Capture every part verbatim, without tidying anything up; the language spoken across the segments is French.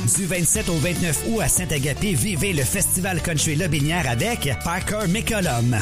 Du vingt-sept au vingt-neuf août à Saint-Agapé, vivez le Festival Country Lobinière avec Parker McCollum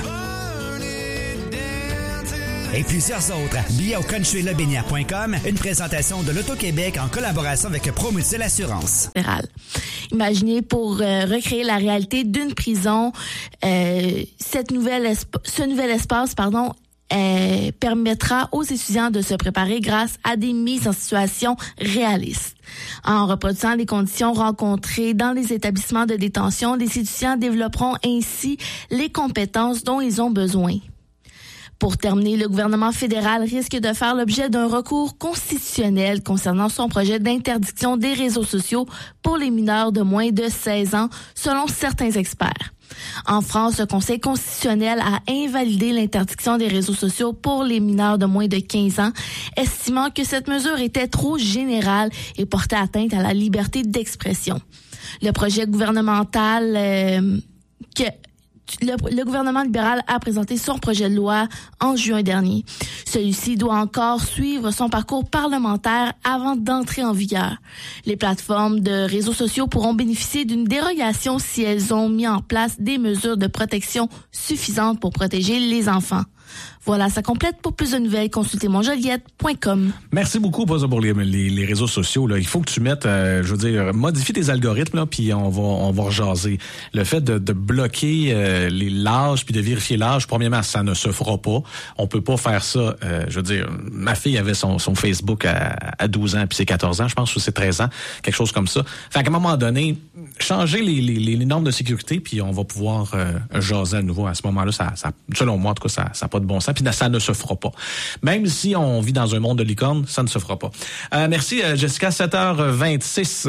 et plusieurs autres. Billets au country lobinière point com, une présentation de l'Auto-Québec en collaboration avec Promutuelle Assurance. Imaginez pour euh, recréer la réalité d'une prison, euh, cette nouvelle esp- ce nouvel espace, pardon, euh, permettra aux étudiants de se préparer grâce à des mises en situation réalistes. En reproduisant les conditions rencontrées dans les établissements de détention, les étudiants développeront ainsi les compétences dont ils ont besoin. Pour terminer, le gouvernement fédéral risque de faire l'objet d'un recours constitutionnel concernant son projet d'interdiction des réseaux sociaux pour les mineurs de moins de seize ans, selon certains experts. En France, le Conseil constitutionnel a invalidé l'interdiction des réseaux sociaux pour les mineurs de moins de quinze ans, estimant que cette mesure était trop générale et portait atteinte à la liberté d'expression. Le projet gouvernemental euh, que Le, le gouvernement libéral a présenté son projet de loi en juin dernier. Celui-ci doit encore suivre son parcours parlementaire avant d'entrer en vigueur. Les plateformes de réseaux sociaux pourront bénéficier d'une dérogation si elles ont mis en place des mesures de protection suffisantes pour protéger les enfants. Voilà, ça complète. Pour plus de nouvelles, consultez mon joliette point com. Merci beaucoup pour les, les, les réseaux sociaux. Là. Il faut que tu mettes, euh, je veux dire, modifie tes algorithmes, là, puis on va on va rejaser. Le fait de, de bloquer euh, les l'âge puis de vérifier l'âge, premièrement, ça ne se fera pas. On peut pas faire ça. Euh, je veux dire, ma fille avait son, son Facebook à, à douze ans puis c'est quatorze ans, je pense, ou c'est treize ans, quelque chose comme ça. Fait qu'à un moment donné, changer les, les, les normes de sécurité, puis on va pouvoir euh, jaser à nouveau. À ce moment-là, ça, ça, selon moi, en tout cas, ça n'a pas de bon sens. Puis ça ne se fera pas. Même si on vit dans un monde de licorne, ça ne se fera pas. Euh, merci, euh, Jessica. sept heures vingt-six.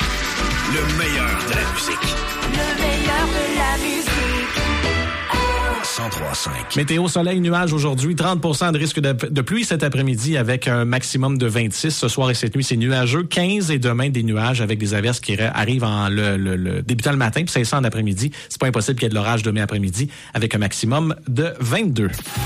Le meilleur de la musique. Le meilleur de la musique. cent trois virgule cinq. Météo, soleil, nuages aujourd'hui. trente pour cent de risque de, de pluie cet après-midi avec un maximum de vingt-six. Ce soir et cette nuit, c'est nuageux. quinze et demain, des nuages avec des averses qui arrivent en le, le, le débutant le matin puis cinq cents en après-midi. C'est pas impossible qu'il y ait de l'orage demain après-midi avec un maximum de vingt-deux.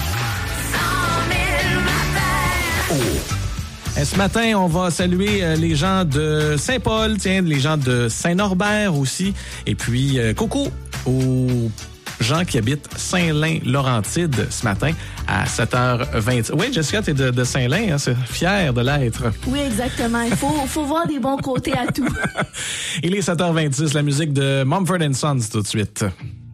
Et ce matin, on va saluer euh, les gens de Saint-Paul, tiens, les gens de Saint-Norbert aussi. Et puis, euh, coucou aux gens qui habitent Saint-Lin-Laurentide ce matin à sept heures vingt. Oui, Jessica, t'es de, de Saint-Lin, hein, c'est fière de l'être. Oui, exactement. Il faut, faut voir des bons côtés à tout. Il est sept heures vingt-six, la musique de Mumford and Sons tout de suite.